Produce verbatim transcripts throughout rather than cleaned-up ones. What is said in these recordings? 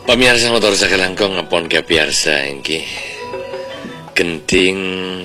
Pamirsa motor sa kalangkong ngapon ka piarsa engki genting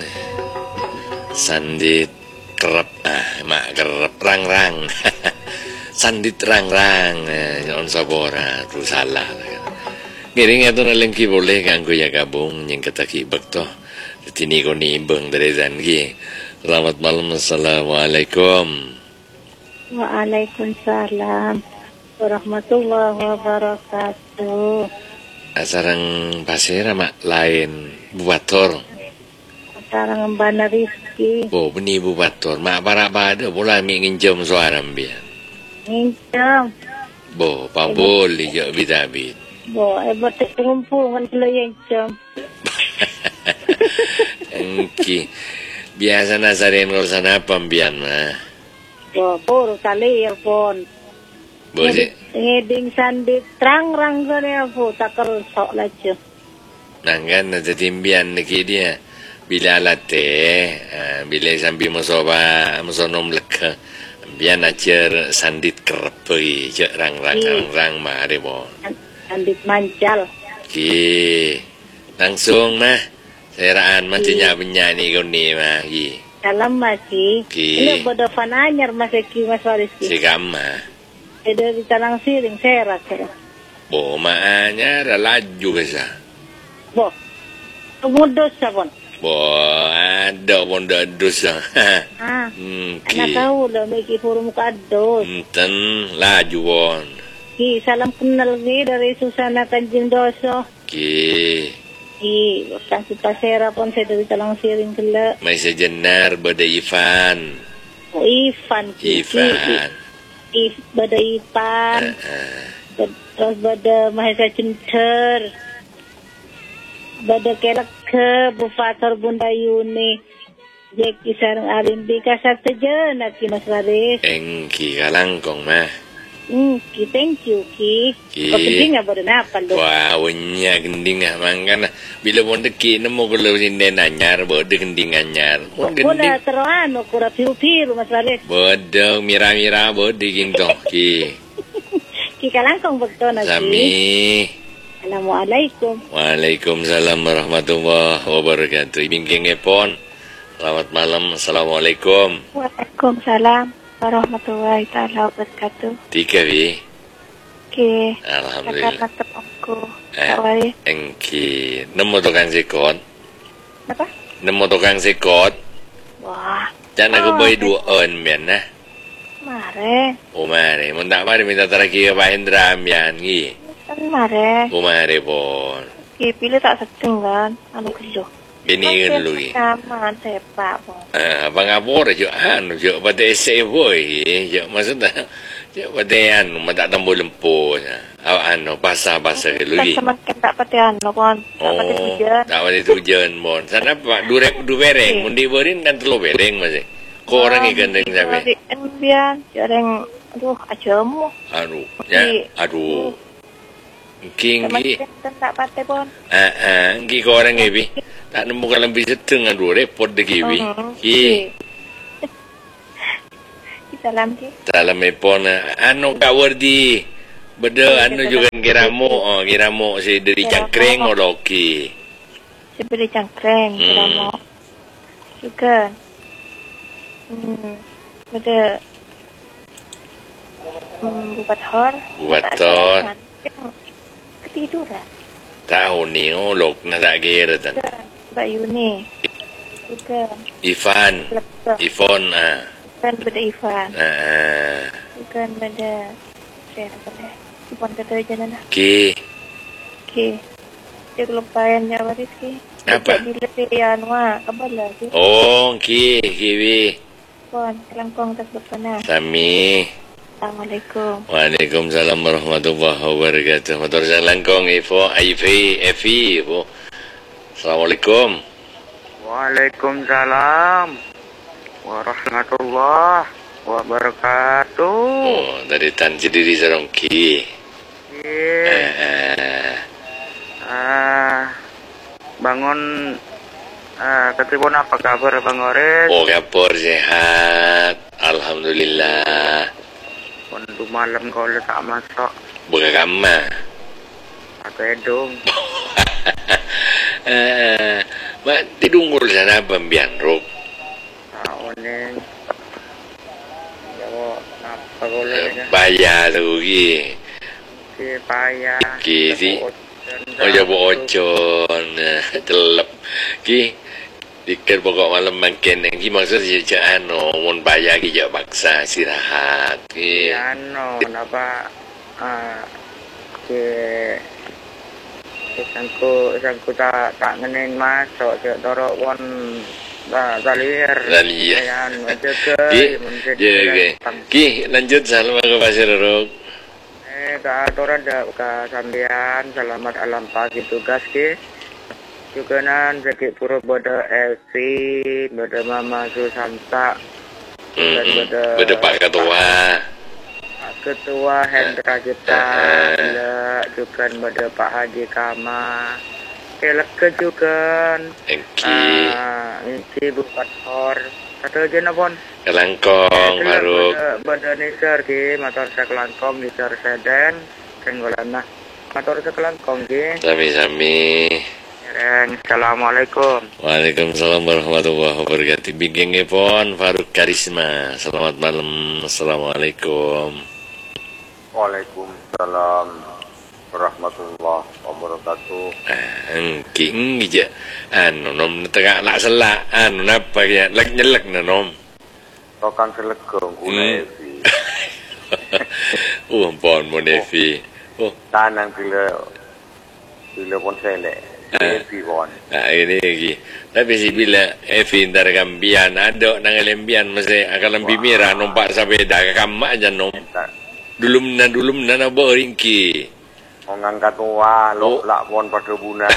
sandit kerep ah mak kerep rang-rang sandit rang-rang nyon sabora tu salah ngiring ato nalengki boleh kanggo ya gabung nyeng ketaki bekto tini ko ni imbang dari zangi. Selamat malam, assalamualaikum. Waalaikumsalam warahmatullahi wabarakatuh. Asarang pasir mak lain bubator. Asarang Mbana Rizki. Oh, beni bubator. Mak para pada pula mi nginjem suara mbian. Nginjem. Bo, pa boleh je bidabit. Bo, eh botek ngumpul ngan lo nginjem. Engki. Biasa nasarin urusan apa mbian mah? Bo, puro talir pon. Boleh. Ngeding sandit terang-rang sana po takar sok lacu. Nanggan na timbian niki dia. Bila late, bila sambil musoba, musonom leka. Bian ajar sandit kerepoi, je rang-rang rang-rang mari bo. Sandit mancal. Ki. Langsung mah. Seraan masih nyanyi kau ni mah ki. Dalam masih. Ki. Ini bodoh fananyar masih ki Mas Wariski. Si kama. Ada di talang siring serak ya. Bo maanya ada laju kesa. Bo. Kemudos sabon. Bo ada pun dah dosa. Ah. Hmm, Anak ki. tahu lah meki forum kados. Enten laju pun. Ki salam kenal ki dari Susana Kanjeng Doso. Ki. Ki kan kita sera pun saya dari talang siring kela. May sejenar bada Ivan. Oh, Ivan ki. Ivan. If bada Ivan. Uh, uh. Terus bada Mahesa Center. Bada kelak ke Bufator Bunda Yuni. Jeki sarang arimbi kasar teje nak ki Mas Waris. Engki kalangkong mah. Hmm, ki thank you ki. Ki. Kepenting nggak pada napal dong. Wah, wanya gending ah mangkan. Bila mau deki nemu kalau sinde nanyar, bodoh gending anyar. Mau Bola gending. teroano kura piru-piru Mas Waris. Bodoh mira-mira bodoh ginto ki. Ki kalangkong betul nasi. Sami. Assalamualaikum. Waalaikumsalam warahmatullahi wabarakatuh. Bingking epon. Selamat malam. Assalamualaikum. Waalaikumsalam warahmatullahi taala wabarakatuh. Tiga wi. Oke. Alhamdulillah. Kakak aku. Eh, Kawai. engki. Nemu tukang sikot. Apa? Nemu tukang sikot. Wah. Jangan aku Oh, boy dua on bian nah. Mare. Oh mari, mun tak mari minta teraki ke Pak Hendra bian ki. Kan mare. Oh mari pon. Ki pilih tak sedeng kan. Anu gelo. Bini kan lu ki. Sama sepak po. Ah, abang apor je anu je pada essay boy. Je maksudnya je pada anu tak tambah lempo. Aw anu bahasa-bahasa ke lu ki. Sama tak pati anu pon. Tak pati Oh, hujan. tak pada tujuan pon. Sana Pak durek du bereng, mun diberin kan telu bereng masih. Ko orang ikan deng sampai. Enbian, jarang aduh ajamu. Aduh, ya, aduh. King ki. Tak pati pon. Ah, ah, ki ko orang ngebi. Tak nemu kalau bisa tengah dua repot de kiwi. Ki. Salam ki. Salam epon anu kawar di. Beda anu juga kiramu, oh kiramu si dari cangkreng o loki. Sebeli cangkreng, Hmm. kiramu. Juga. Hmm. Beda. Hmm, buat hor. Buat hor. Ketiduran. Tahu ni oh lok na tak kira tan. Mbak Yuni. Juga. Ivan, Lepok. Ivon ah. Bukan beda Ivan. Ah. Bukan beda. Saya boleh. Ivan kata jalan lah. Ki. Oke. Dia kelupayan nyawa Rizki. Apa? Bila dia anwa, kabala ki. Oh, ki, kiwi. Pon, kelangkong tas berpana. Sami. Assalamualaikum. Waalaikumsalam warahmatullahi wabarakatuh. Motor langkong Ivo, Ivi, Evi, Ivo. Assalamualaikum. Waalaikumsalam warahmatullahi wabarakatuh. Oh, dari Tan Cidiri Sarongki. Iya. Eh, Ah, bangun. Ah, ketibun apa kabar Bang Ores? oh, kabar sehat. Alhamdulillah. Pun malam kau letak masak. Buka kamar. Atau edung. Eh, mak tidunggul sana pembian ruk. Tahu nih. Jawa apa boleh ya? Bayar tu ki. Ki payah. Ki si. Oh ya bocon. Telep. Ki. Dikir pokok malam makin yang ki maksud si cak ano mun bayar ki jak paksa istirahat ki. Ya no, kenapa? Ah, ki Isangku, isangku tak tak ngenin masuk cek dorok won dah zalir. Zalir. Yan menjaga. Ki, jaga. Ki, lanjut salam ke Pasir Ruk. Eh, ke aturan dah ke sambian. Selamat alam pagi tugas ki. Juga nan sakit pura pada Elvi, pada Mama Susanta, dan Hmm, pada beda Pak Ketua. Ketua Hendra Jeta, juga pada Pak Haji Kama, kelak juga, Engki, ah, ini buat hor, kata aja nabon, Kelangkong, Faruk. pada nisar ki, motor sekelangkong nisar seden, tenggolan nah, motor sekelangkong ki. Sami-sami. Assalamualaikum. Waalaikumsalam warahmatullahi wabarakatuh. Bingkingnya pon Faruk Karisma. Selamat malam. Assalamualaikum. Waalaikumsalam warahmatullahi wabarakatuh. Ah, engki engki je. Anu nom tegak lak selak. Anu napa ya? Lek nyelek na nom. Tokang selegong Hmm. kunevi. Uh, pon mon Evi. Oh, Tanang bila bila pun selek. Evi pon. ah ini lagi. Tapi si bila Evi ntar kambian ada nang lembian mesti akan lembi mirah nompak sepeda kamak aja nom. Dulum na dulum na na boringki. Orang ngangkat tua, lo lak pon pada buna.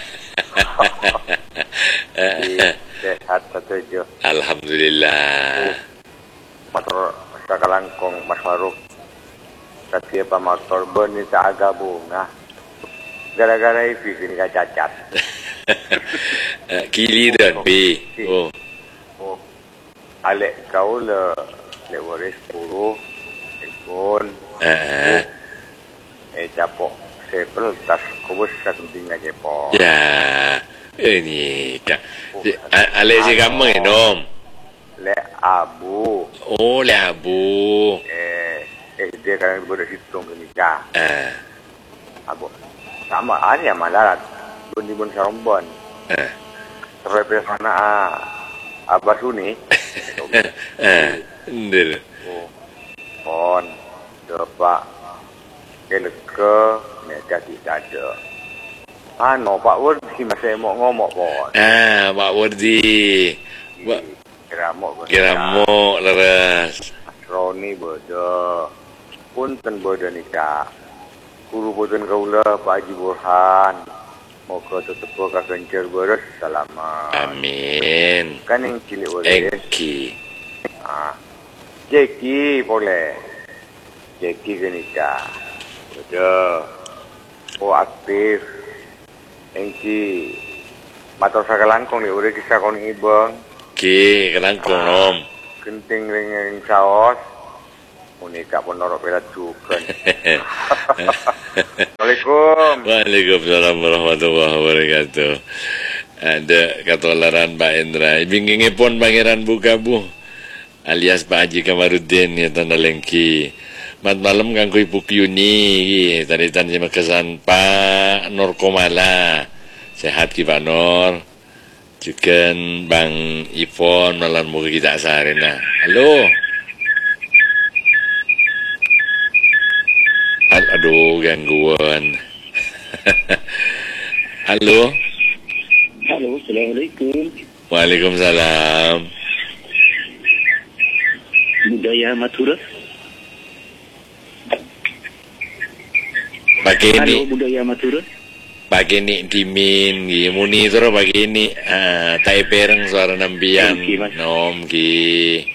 Sehat saja. Alhamdulillah. Motor sekalangkong Mas Faruk. Tapi apa motor ben ni tak agak bunga. Gara-gara Evi sini kan cacat. Kili dan B. Oh. Oh, alek kau le le waris puluh ekon. Ah. Eh capok sepel tas kubus sakunting aja po. Ya. Ini kak. Ale si kamu nom. Le abu. Oh, le abu. Eh eh dia kan berhitung nikah. Ah. Abu. Sama hari yang malah bundi-bundi sarombon. Ah. Terus sana ah Abah Suni. Ah. Ndir. Oh. Pon depak keleke mereka tidak ada. Ano Pak Wardi masih mau ngomong pon. Ah, Pak Wardi. Pak Kira mau kira mau leres. Roni bodoh. Punten bodoh nikah. Guru bodoh kaula Pak Haji Burhan. Moga tetep ka kencer beres selamat. Amin. Kan yang cilik boleh. Engki. Ah. Jeki boleh. Jeki ke nikah. Bodoh. Oh aktif. Engki. Matur sakalangkong ni udah kisah kon ibang. Ki, kelangkong nom. Kenting ring saos. Unika pun norok pelat juga. Assalamualaikum. Waalaikumsalam warahmatullahi wabarakatuh. Ada ketularan Pak Indra. Bingkingnya pun Pangeran Bukabu. Alias Pak Haji Kamarudin ya tanda lengki. Mat malam kang kui Pukyuni. Tadi tadi kesan Pak Nur Komala. Sehat ki Pak Nur. Juga Bang Ipon malam muka kita sarena. Halo. Aduh, gangguan. Halo. Halo, Assalamualaikum. Waalaikumsalam. Budaya Madura. Pagi Halo, ini, budaya Madura. pagi ini dimin, gi muni terus pagi ini. Ah, tai pereng suara nambian, Ki, Mas. nom ki.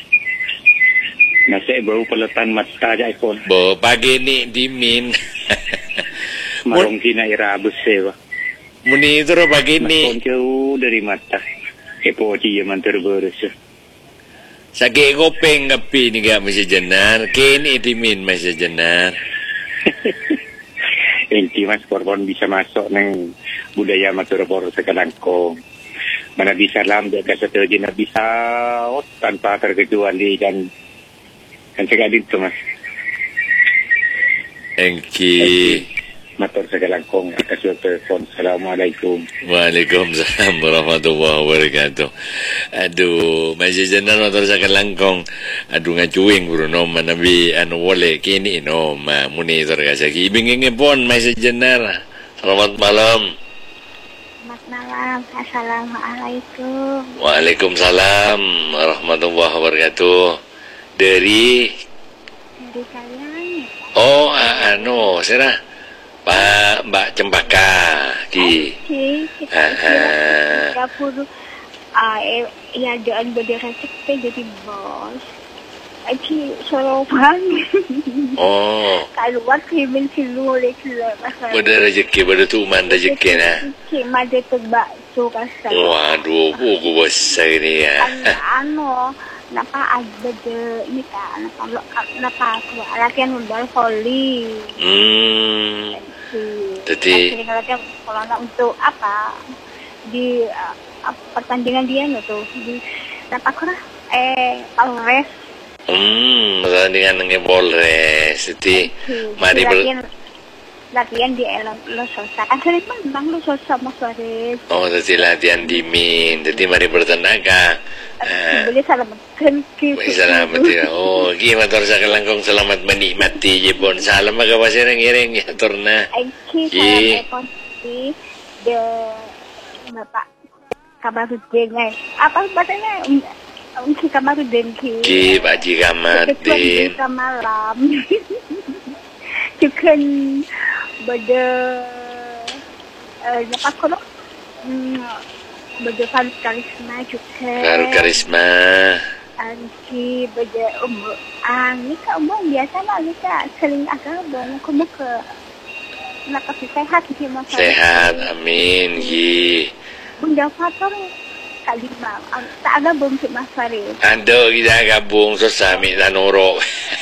Nasi bau peletan mata aja ikon. Bo pagi ini dimin. Marong kina ira sewa. Muni terus pagi ini. Kon jauh dari mata. Epo dia mantar beres. Sakit kopeng ngapi ni gak masih jenar. Kini dimin masih jenar. inti mas korban bisa masuk neng budaya Madura Boro Sekalangkong. Mana bisa lam dia kata terjadi bisa oh, tanpa terkecuali dan dan sekali itu mas. Engki. Matur Sekalangkong atas telepon. Assalamualaikum. Waalaikumsalam warahmatullahi wabarakatuh. Aduh, masih jenar motor Sekalangkong. Aduh ngacuing bro no manabi anu wole kini no ma monitor kasaki ibingin pon masih jenar. Selamat malam. Selamat malam. Assalamualaikum. Waalaikumsalam warahmatullahi wabarakatuh. Dari Dari kalian. oh ah, anu serah Pak Mbak Cempaka ki. Oke. Ah, ah. Dapur. Ah, ya doan berdera sekte jadi bos. Aci soropan. Oh, Keluar krimin silu oleh keluar. pada rezeki pada tuman rezeki nah. Cik mada tebak tu kasar. Waduh, buku besar ini ya. Ano, napa ada de ini kan, napa napa latihan undal volley. Hmm, jadi kalau kalau nak untuk apa di uh, pertandingan dia tuh di napa kurang eh Polres. hmm, pertandingan dengan Polres, jadi mari ber. latihan latihan di Elon Lososa kan sering menang Lososa Mas Waris. Oh, jadi latihan dimin, jadi mari bertenaga. Boleh selamatkan kita. Selamat ya. Oh, gimana motor Sekalangkong selamat menikmati Jepun. Salam agawa sereng-ireng ya turna. Aiki Ki. salam ekonsi de Bapak Kamarudin eh. Apa bahasanya? Unki Kamarudin ki. Ki Pak Ji Kamarudin. Ke malam. Cukan beda eh apa kalau beda Faru Karisma juga. Faru Karisma. Anki beda umur. Ah, ni kan umur biasa lah ni kan sering agak bong kamu ke nak kasih sehat sih mas. Sehat, amin. Ki. Bunda Fatur kalima. Tak agak bong si Mas Farid. Aduh, kita gabung sesami tanuro.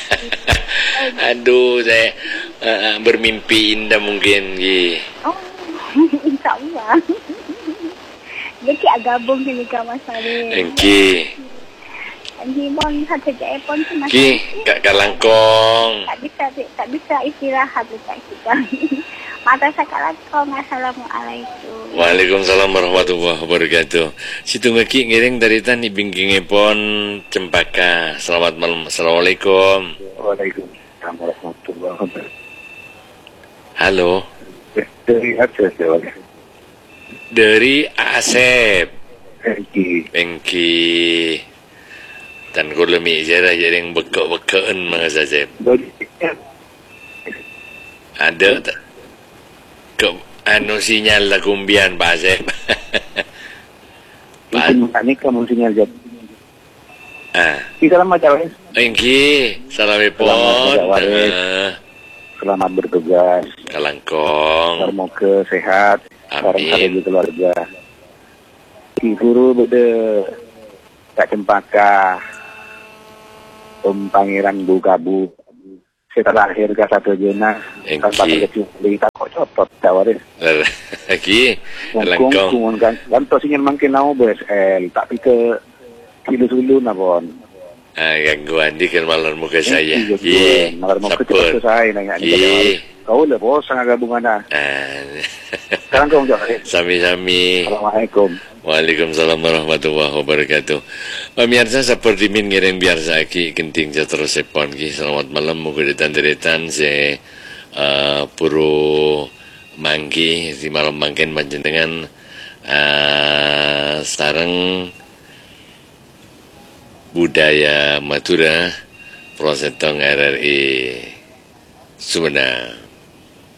Aduh, saya uh, bermimpi indah mungkin. Ki. Oh, insya Allah. Jadi agak bong ni kan Mas Farid. Ki. Anji mon satu jaya pon si Mas. Ki, Kak Kalangkong. Tak bisa, tak bisa istirahat dekat kita. Mata Sekalangkong. Assalamualaikum. Waalaikumsalam warahmatullahi wabarakatuh. Situ ngeki ngiring dari tani bingking pon Cempaka. Selamat malam. Assalamualaikum. Waalaikumsalam warahmatullahi wabarakatuh. Halo. Dari Aceh ya. Dari Asep. Engki. Engki. Dan kulemi jara jaring bekek-bekeun Mas Asep. Dari Ada tak? Ke anu sinyal la kumbian Pak Asep. Pak. ini kamu sinyal jad. Ah. Kita lama jalan. Engki, salamipun. Selamat Waris. Ah, Selamat bertugas. Kalangkong. Semoga sehat. Bareng Amin. kalian keluarga. Ki guru beda Kak Cempaka. Om Pangeran Bukabu. Setelah akhir ke satu jenah tanpa terkecuali kita kok copot tawarin. Lagi Langkong Kalangkong. kumun kan lantos ingin makin nau B S L tapi ke kilo dulu nabon. Ah, gangguan di kan malam muka saya. Iya, Ye, nalar mau sapur. kecil saya nanya Ye. nih. Kau udah bos sangat gabungan dah. Ah, Sekarang kau jawab. Sami-sami. Assalamualaikum. Waalaikumsalam warahmatullahi wabarakatuh. Pemirsa seperti min ngiring biasa ki genting terus sepon ki. Selamat malam muga detan-detan se uh, puro mangki di malam mangken panjenengan uh, sareng budaya Madura Prosetong R R I Sumedang.